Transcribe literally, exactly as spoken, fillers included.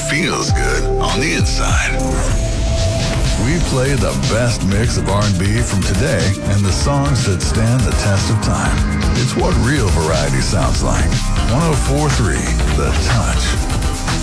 feels good on the inside. We play the best mix of R and B from today and the songs that stand the test of time. It's what real variety sounds like. one oh four point three The Touch.